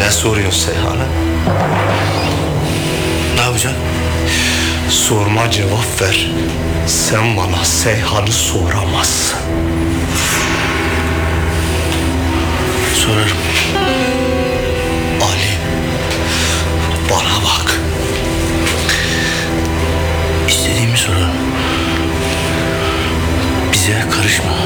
Ne soruyorsun Seyhan'a? Ne yapacaksın? Sorma cevap ver. Sen bana Seyhan'ı soramazsın. Sorarım. Ali, bana bak. İstediğimi sorarım. Bize karışma.